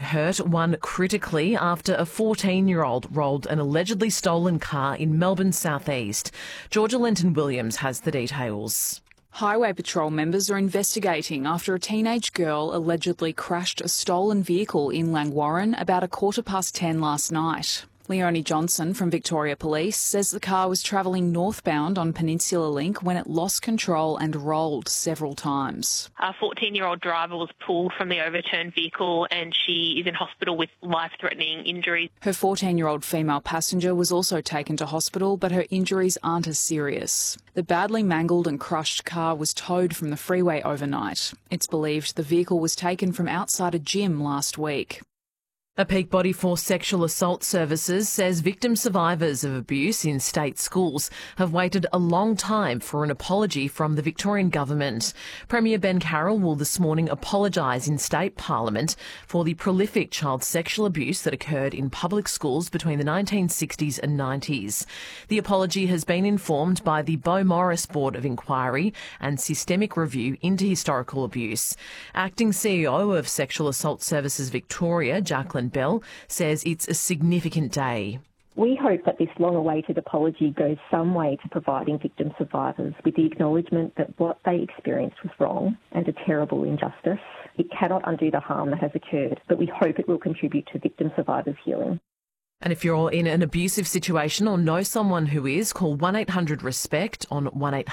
hurt, one critically after a 14-year-old rolled an allegedly stolen car in Melbourne's southeast. Georgia Lenton-Williams has the details. Highway Patrol members are investigating after a teenage girl allegedly crashed a stolen vehicle in Langwarrin about 10:15 last night. Leonie Johnson from Victoria Police says the car was travelling northbound on Peninsula Link when it lost control and rolled several times. A 14-year-old driver was pulled from the overturned vehicle and she is in hospital with life-threatening injuries. Her 14-year-old female passenger was also taken to hospital, but her injuries aren't as serious. The badly mangled and crushed car was towed from the freeway overnight. It's believed the vehicle was taken from outside a gym last week. A Peak Body Force Sexual Assault Services says victim survivors of abuse in state schools have waited a long time for an apology from the Victorian Government. Premier Ben Carroll will this morning apologise in State Parliament for the prolific child sexual abuse that occurred in public schools between the 1960s and 90s. The apology has been informed by the Beau Morris Board of Inquiry and Systemic Review into Historical Abuse. Acting CEO of Sexual Assault Services Victoria, Jacqueline Bell, says it's a significant day. We hope that this long-awaited apology goes some way to providing victim survivors with the acknowledgement that what they experienced was wrong and a terrible injustice. It cannot undo the harm that has occurred, but we hope it will contribute to victim survivors' healing. And if you're in an abusive situation or know someone who is, call 1-800-RESPECT on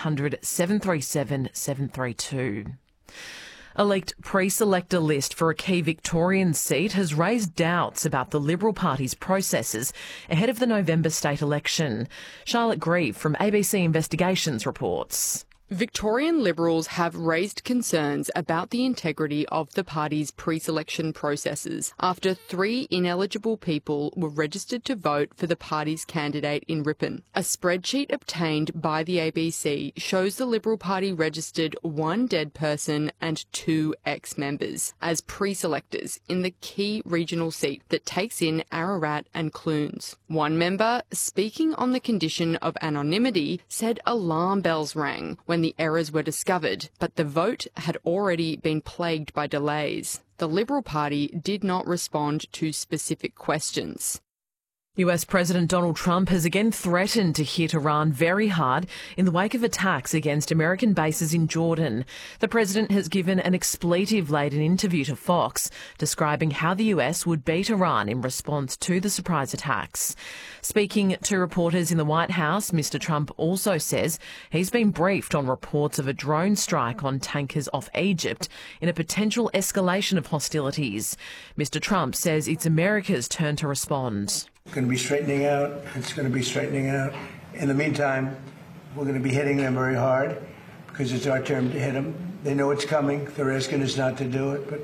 1-800-737-732. A leaked pre-selector list for a key Victorian seat has raised doubts about the Liberal Party's processes ahead of the November state election. Charlotte Grieve from ABC Investigations reports. Victorian Liberals have raised concerns about the integrity of the party's pre-selection processes after 3 ineligible people were registered to vote for the party's candidate in Ripon. A spreadsheet obtained by the ABC shows the Liberal Party registered 1 dead person and 2 ex-members as pre-selectors in the key regional seat that takes in Ararat and Clunes. One member, speaking on the condition of anonymity, said alarm bells rang when the errors were discovered, but the vote had already been plagued by delays. The Liberal Party did not respond to specific questions. US President Donald Trump has again threatened to hit Iran very hard in the wake of attacks against American bases in Jordan. The president has given an expletive-laden interview to Fox, describing how the US would beat Iran in response to the surprise attacks. Speaking to reporters in the White House, Mr. Trump also says he's been briefed on reports of a drone strike on tankers off Egypt in a potential escalation of hostilities. Mr. Trump says it's America's turn to respond. It's going to be straightening out. It's going to be straightening out. In the meantime, we're going to be hitting them very hard because it's our turn to hit them. They know it's coming. They're asking us not to do it, but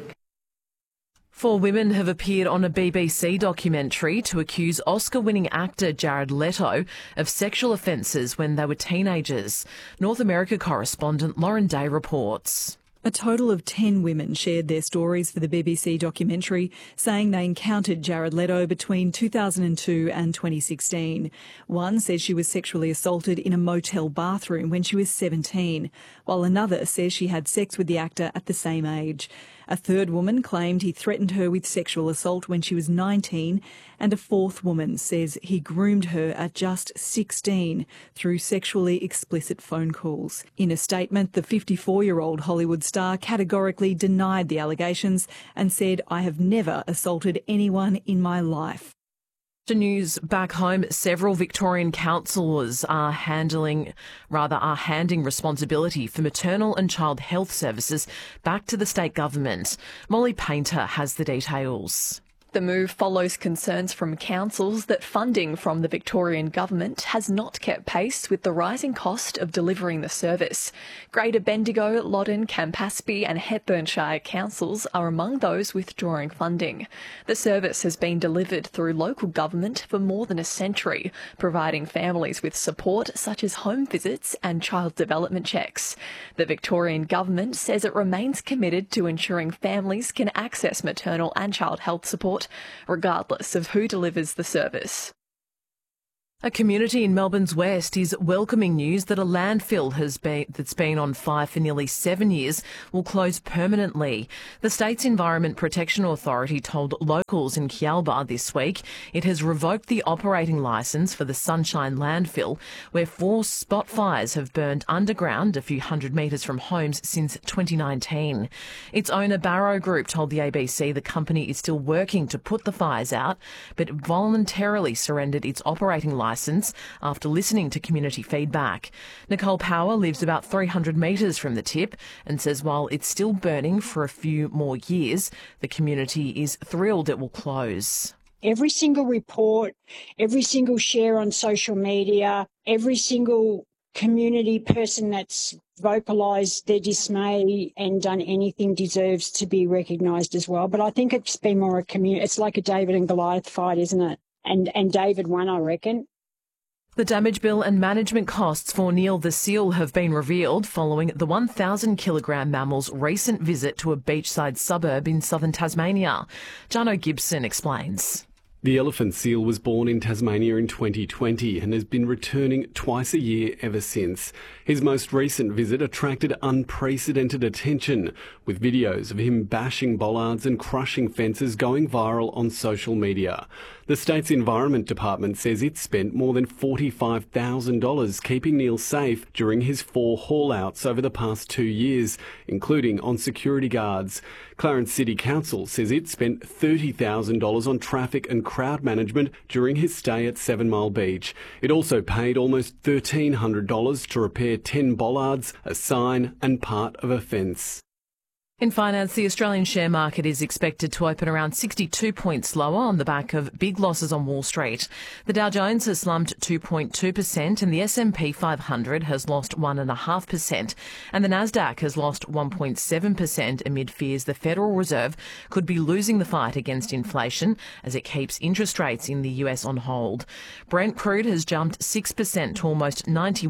4 women have appeared on a BBC documentary to accuse Oscar-winning actor Jared Leto of sexual offences when they were teenagers. North America correspondent Lauren Day reports. A total of 10 women shared their stories for the BBC documentary, saying they encountered Jared Leto between 2002 and 2016. One says she was sexually assaulted in a motel bathroom when she was 17, while another says she had sex with the actor at the same age. A third woman claimed he threatened her with sexual assault when she was 19, and a fourth woman says he groomed her at just 16 through sexually explicit phone calls. In a statement, the 54-year-old Hollywood star categorically denied the allegations and said, "I have never assaulted anyone in my life." To news back home, several Victorian councillors are handing responsibility for maternal and child health services back to the state government. Molly Painter has the details. The move follows concerns from councils that funding from the Victorian Government has not kept pace with the rising cost of delivering the service. Greater Bendigo, Loddon, Campaspe and Hepburnshire councils are among those withdrawing funding. The service has been delivered through local government for more than a century, providing families with support such as home visits and child development checks. The Victorian Government says it remains committed to ensuring families can access maternal and child health support regardless of who delivers the service. A community in Melbourne's west is welcoming news that a landfill that's been on fire for nearly 7 years will close permanently. The state's Environment Protection Authority told locals in Kialba this week it has revoked the operating licence for the Sunshine landfill, where 4 spot fires have burned underground a few hundred metres from homes since 2019. Its owner, Barrow Group, told the ABC the company is still working to put the fires out, but voluntarily surrendered its operating licence after listening to community feedback. Nicole Power lives about 300 metres from the tip and says while it's still burning for a few more years, the community is thrilled it will close. Every single report, every single share on social media, every single community person that's vocalised their dismay and done anything deserves to be recognised as well. But I think it's been more a community. It's like a David and Goliath fight, isn't it? And David won, I reckon. The damage bill and management costs for Neil the seal have been revealed following the 1,000-kilogram mammal's recent visit to a beachside suburb in southern Tasmania. Jono Gibson explains. The elephant seal was born in Tasmania in 2020 and has been returning twice a year ever since. His most recent visit attracted unprecedented attention, with videos of him bashing bollards and crushing fences going viral on social media. The state's Environment Department says it spent more than $45,000 keeping Neil safe during his 4 haul-outs over the past 2 years, including on security guards. Clarence City Council says it spent $30,000 on traffic and crowd management during his stay at 7 Mile Beach. It also paid almost $1,300 to repair 10 bollards, a sign and part of a fence. In finance, the Australian share market is expected to open around 62 points lower on the back of big losses on Wall Street. The Dow Jones has slumped 2.2% and the S&P 500 has lost 1.5%, and the Nasdaq has lost 1.7% amid fears the Federal Reserve could be losing the fight against inflation as it keeps interest rates in the US on hold. Brent crude has jumped 6% to almost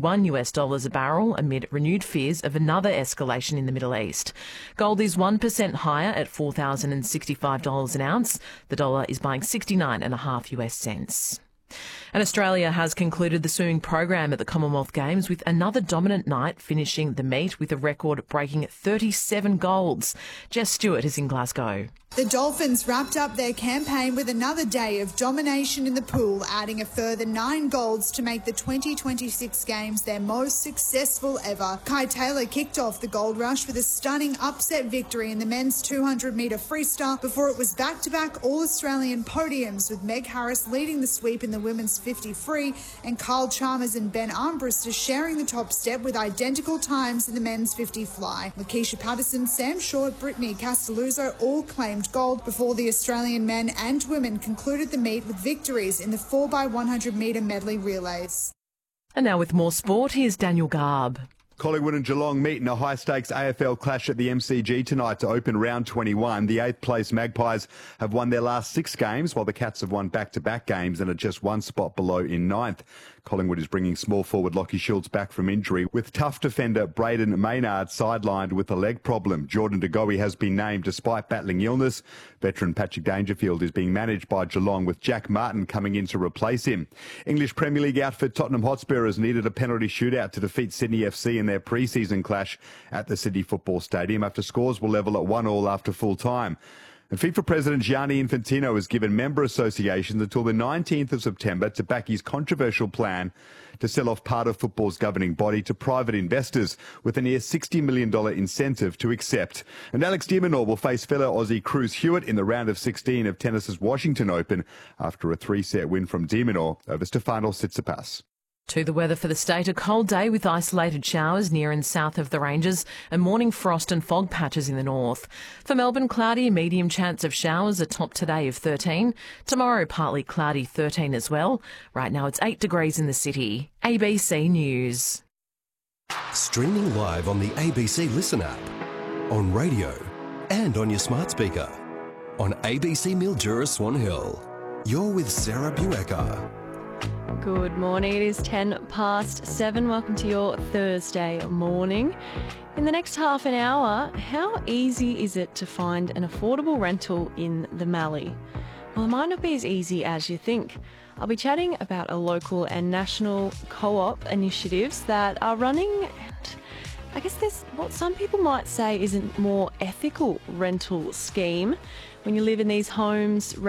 $91 a barrel amid renewed fears of another escalation in the Middle East. Gold is 1% higher at $4,065 an ounce. The dollar is buying 69.5 US cents. And Australia has concluded the swimming program at the Commonwealth Games with another dominant night, finishing the meet with a record-breaking 37 golds. Jess Stewart is in Glasgow. The Dolphins wrapped up their campaign with another day of domination in the pool, adding a further 9 golds to make the 2026 Games their most successful ever. Kai Taylor kicked off the gold rush with a stunning upset victory in the men's 200-metre freestyle before it was back-to-back All-Australian podiums, with Meg Harris leading the sweep in the women's 50 free and Carl Chalmers and Ben Armbruster sharing the top step with identical times in the men's 50 fly. Lakeisha Patterson, Sam Short, Brittany Castelluzzo all claimed gold before the Australian men and women concluded the meet with victories in the 4x100 metre medley relays. And now with more sport, here's Daniel Garb. Collingwood and Geelong meet in a high-stakes AFL clash at the MCG tonight to open round 21. The 8th-place Magpies have won their last 6 games, while the Cats have won back-to-back games and are just 1 spot below in 9th. Collingwood is bringing small forward Lockie Schultz back from injury, with tough defender Braden Maynard sidelined with a leg problem. Jordan De Goey has been named despite battling illness. Veteran Patrick Dangerfield is being managed by Geelong, with Jack Martin coming in to replace him. English Premier League outfit Tottenham Hotspur has needed a penalty shootout to defeat Sydney FC in their pre-season clash at the Sydney Football Stadium after scores were level at 1-1 after full time. And FIFA President Gianni Infantino has given member associations until the 19th of September to back his controversial plan to sell off part of football's governing body to private investors, with a near $60 million incentive to accept. And Alex de Minaur will face fellow Aussie Cruz Hewitt in the round of 16 of tennis's Washington Open after a 3-set win from de Minaur over Stefanos Tsitsipas. To the weather for the state, a cold day with isolated showers near and south of the ranges and morning frost and fog patches in the north. For Melbourne, cloudy, medium chance of showers, a top today of 13. Tomorrow, partly cloudy, 13 as well. Right now it's 8 degrees in the city. ABC News. Streaming live on the ABC Listen app, on radio and on your smart speaker. On ABC Mildura Swan Hill. You're with Sarah Buecker. Good morning. It is 10 past 7. Welcome to your Thursday morning. In the next half an hour, how easy is it to find an affordable rental in the Mallee? Well, it might not be as easy as you think. I'll be chatting about a local and national co-op initiatives that are running, I guess there's what some people might say is a more ethical rental scheme. When you live in these homes,